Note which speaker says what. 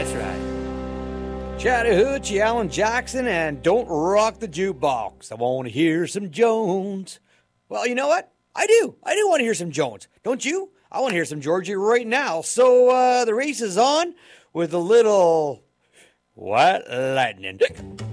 Speaker 1: That's right. Chattahoochee, Alan Jackson, and Don't Rock the Jukebox. I want to hear some Jones. Well, you know what? I do. I do want to hear some Jones. Don't you? I want to hear some Georgie right now. So the race is on with a little White Lightning.